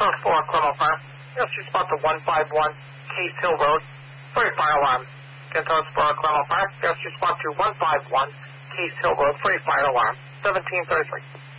First floor, Clement Fire. Yes, respond to 151 Case Hill Road. Free fire alarm. Again, first floor, Clement Fire. Yes, respond to 151 Case Hill Road. Free fire alarm. 1733.